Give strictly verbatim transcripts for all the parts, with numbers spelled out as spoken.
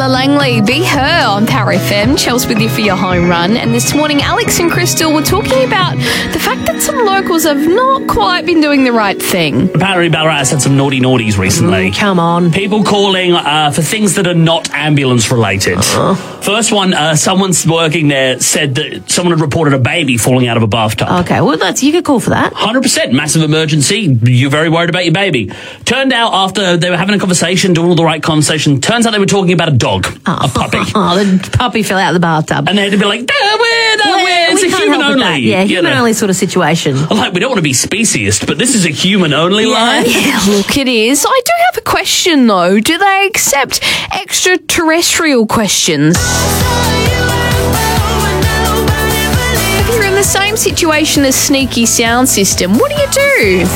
Ella Langley, Be Her on Power F M. Chels with you for your home run. And this morning, Alex and Crystal were talking about the fact that some locals have not quite been doing the right thing. Apparently, Ballarat has had some naughty naughties recently. Mm, come on. People calling uh, for things that are not ambulance related. Uh-huh. First one, uh, someone's working there said that someone had reported a baby falling out of a bathtub. Okay, well, that's you could call for that. one hundred percent. Massive emergency. You're very worried about your baby. Turned out after they were having a conversation, doing all the right conversation, turns out they were talking about a dog, oh. a puppy. Oh, the puppy fell out of the bathtub. And they had to be like, no, we're, no, we're, it's we a human only. Yeah, human know. only sort of situation. Like, we don't want to be speciest, but this is a human only yeah. line. Yeah, look, it is. I do have a question, though. Do they accept extraterrestrial questions? If you're in the same situation as Sneaky Sound System, what do you do?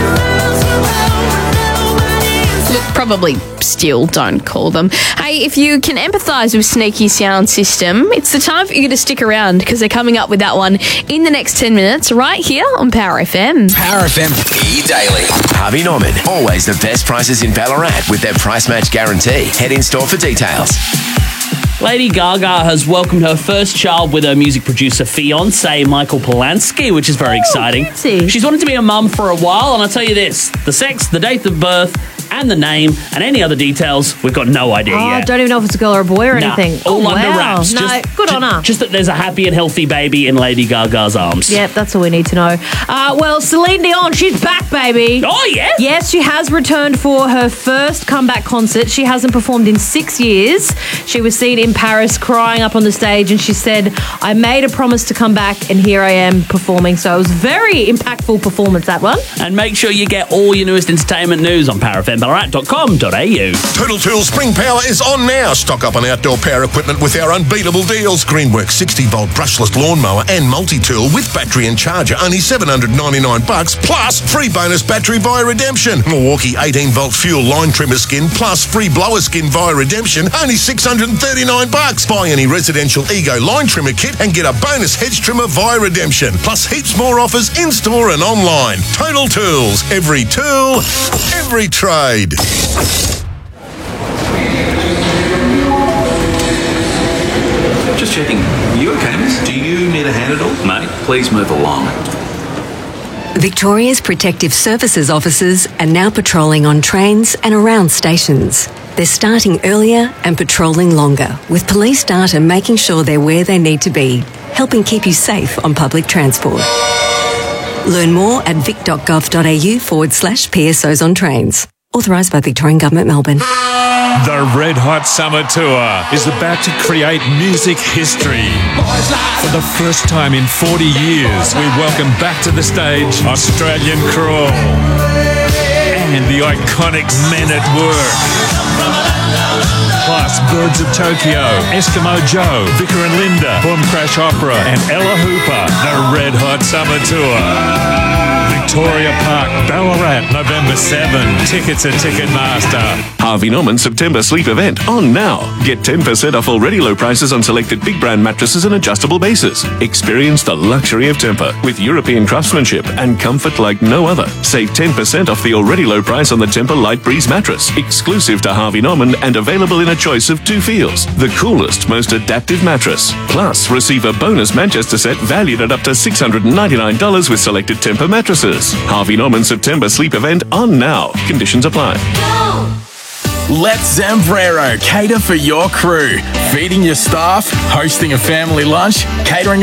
Look, probably still don't call them. Hey, if you can empathise with Sneaky Sound System, it's the time for you to stick around because they're coming up with that one in the next ten minutes right here on Power F M. Power F M E-Daily. Harvey Norman. Always the best prices in Ballarat with their price match guarantee. Head in store for details. Lady Gaga has welcomed her first child with her music producer fiancé Michael Polanski, which is very oh, exciting. Fancy. She's wanted to be a mum for a while, and I'll tell you this, the sex, the date of birth, and the name, and any other details, we've got no idea oh, yet. I don't even know if it's a girl or a boy or nah, anything. all oh, under wow. wraps. No, just, good on just, her. Just that there's a happy and healthy baby in Lady Gaga's arms. Yep, that's all we need to know. Uh, well, Celine Dion, she's back, baby. Oh, yeah? Yes, she has returned for her first comeback concert. She hasn't performed in six years. She was seen in Paris crying up on the stage, and she said, I made a promise to come back, and here I am performing. So it was a very impactful performance, that one. And make sure you get all your newest entertainment news on power f m ballarat dot com dot a u. Total Tools Spring Power is on now. Stock up on outdoor power equipment with our unbeatable deals. Greenworks sixty volt brushless lawnmower and multi-tool with battery and charger, only seven hundred ninety-nine bucks, plus free bonus battery via redemption. Milwaukee eighteen volt fuel line trimmer skin plus free blower skin via redemption, only six hundred thirty-nine bucks. Buy any residential Ego line trimmer kit and get a bonus hedge trimmer via redemption, plus heaps more offers in-store and online. Total Tools, every tool, every trade. Just checking. You okay, miss? Do you need a hand at all? Mate, please move along. Victoria's Protective Services officers are now patrolling on trains and around stations. They're starting earlier and patrolling longer, with police data making sure they're where they need to be, helping keep you safe on public transport. Learn more at vic.gov.au forward slash PSOs on trains. Authorised by Victorian Government, Melbourne. The Red Hot Summer Tour is about to create music history. For the first time in forty years, we welcome back to the stage Australian Crawl and the iconic Men at Work. Plus Birds of Tokyo, Eskimo Joe, Vicar and Linda, Boom Crash Opera and Ella Hooper. The Red Hot Summer Tour. Victoria Park, Ballarat, November seventh. Tickets at Ticketmaster. Harvey Norman September sleep event on now. Get ten percent off already low prices on selected big brand mattresses and adjustable bases. Experience the luxury of Tempur with European craftsmanship and comfort like no other. Save ten percent off the already low price on the Tempur Light Breeze mattress, exclusive to Harvey Norman and available in a choice of two feels. The coolest, most adaptive mattress. Plus, receive a bonus Manchester set valued at up to six hundred ninety-nine dollars with selected Tempur mattresses. Harvey Norman September sleep event on now. Conditions apply. Let Zambrero cater for your crew. Feeding your staff, hosting a family lunch, catering